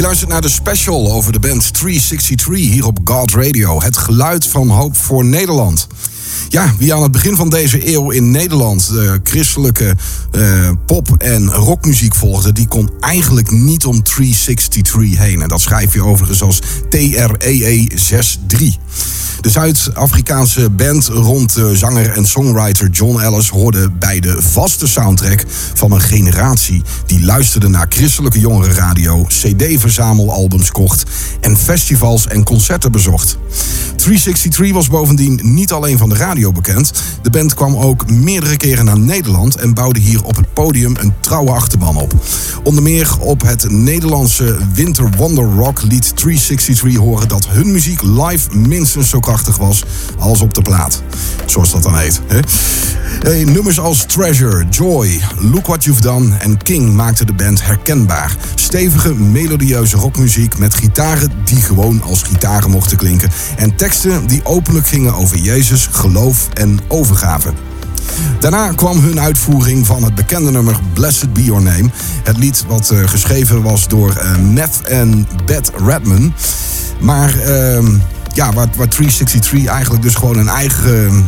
Je luistert naar de special over de band 363 hier op God Radio. Het geluid van hoop voor Nederland. Ja, wie aan het begin van deze eeuw in Nederland de christelijke pop- en rockmuziek volgde, die kon eigenlijk niet om 363 heen. En dat schrijf je overigens als TREE63. De Zuid-Afrikaanse band rond zanger en songwriter John Ellis hoorde bij de vaste soundtrack van een generatie die luisterde naar christelijke jongerenradio, cd-verzamelalbums kocht en festivals en concerten bezocht. 363 was bovendien niet alleen van de radio bekend. De band kwam ook meerdere keren naar Nederland en bouwde hier op het podium een trouwe achterban op. Onder meer op het Nederlandse Winter Wonder Rock liet 363 horen dat hun muziek live minstens zo krachtig was als op de plaat. Zoals dat dan heet. Hè? Nummers als Treasure, Joy, Look What You've Done en King maakten de band herkenbaar. Stevige, melodieuze rockmuziek met gitaren die gewoon als gitaren mochten klinken. En teksten die openlijk gingen over Jezus, geloof en overgave. Daarna kwam hun uitvoering van het bekende nummer Blessed Be Your Name. Het lied wat geschreven was door Meth en Beth Redman. Maar waar 363 eigenlijk dus gewoon een eigen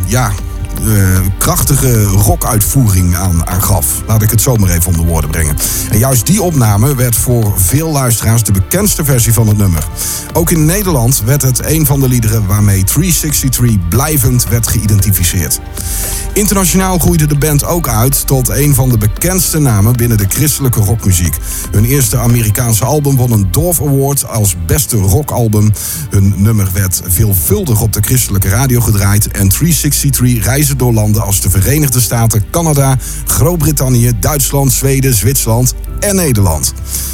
krachtige rockuitvoering aan gaf. Laat ik het zo maar even onder woorden brengen. En juist die opname werd voor veel luisteraars de bekendste versie van het nummer. Ook in Nederland werd het een van de liederen waarmee 363 blijvend werd geïdentificeerd. Internationaal groeide de band ook uit tot een van de bekendste namen binnen de christelijke rockmuziek. Hun eerste Amerikaanse album won een Dove Award als beste rockalbum. Hun nummer werd veelvuldig op de christelijke radio gedraaid en 363 reisde door landen als de Verenigde Staten, Canada, Groot-Brittannië, Duitsland, Zweden, Zwitserland en Nederland.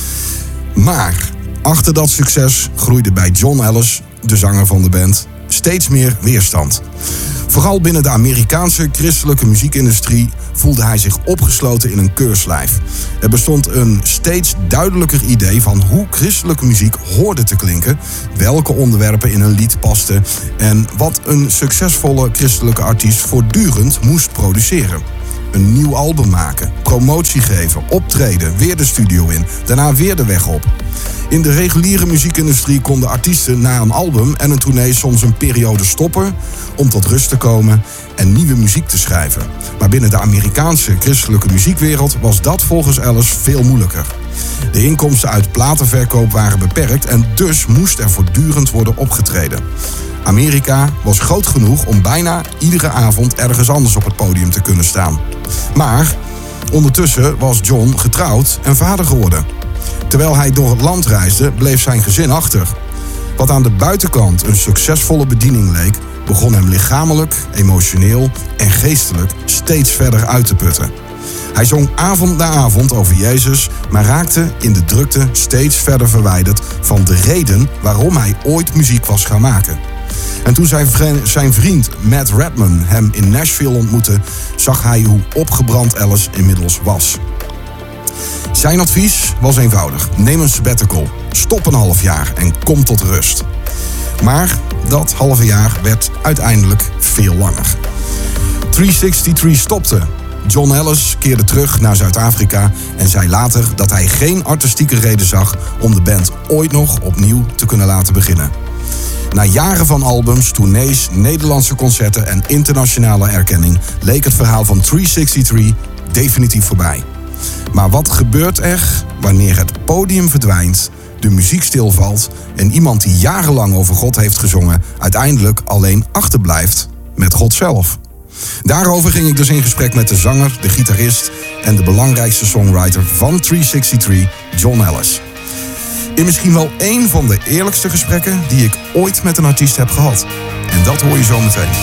Maar achter dat succes groeide bij John Ellis, de zanger van de band, steeds meer weerstand. Vooral binnen de Amerikaanse christelijke muziekindustrie voelde hij zich opgesloten in een keurslijf. Er bestond een steeds duidelijker idee van hoe christelijke muziek hoorde te klinken, welke onderwerpen in een lied pasten en wat een succesvolle christelijke artiest voortdurend moest produceren. Een nieuw album maken, promotie geven, optreden, weer de studio in, daarna weer de weg op. In de reguliere muziekindustrie konden artiesten na een album en een tournee soms een periode stoppen om tot rust te komen en nieuwe muziek te schrijven. Maar binnen de Amerikaanse christelijke muziekwereld was dat volgens Ellis veel moeilijker. De inkomsten uit platenverkoop waren beperkt en dus moest er voortdurend worden opgetreden. Amerika was groot genoeg om bijna iedere avond ergens anders op het podium te kunnen staan. Maar ondertussen was John getrouwd en vader geworden. Terwijl hij door het land reisde, bleef zijn gezin achter. Wat aan de buitenkant een succesvolle bediening leek, begon hem lichamelijk, emotioneel en geestelijk steeds verder uit te putten. Hij zong avond na avond over Jezus, maar raakte in de drukte steeds verder verwijderd van de reden waarom hij ooit muziek was gaan maken. En toen zijn vriend Matt Redman hem in Nashville ontmoette, zag hij hoe opgebrand Ellis inmiddels was. Zijn advies was eenvoudig. Neem een sabbatical, stop een half jaar en kom tot rust. Maar dat halve jaar werd uiteindelijk veel langer. 363 stopte. John Ellis keerde terug naar Zuid-Afrika en zei later dat hij geen artistieke reden zag om de band ooit nog opnieuw te kunnen laten beginnen. Na jaren van albums, tournees, Nederlandse concerten en internationale erkenning leek het verhaal van 363 definitief voorbij. Maar wat gebeurt er wanneer het podium verdwijnt, de muziek stilvalt en iemand die jarenlang over God heeft gezongen uiteindelijk alleen achterblijft met God zelf? Daarover ging ik dus in gesprek met de zanger, de gitarist en de belangrijkste songwriter van 363, John Ellis. In misschien wel één van de eerlijkste gesprekken die ik ooit met een artiest heb gehad. En dat hoor je zo meteen.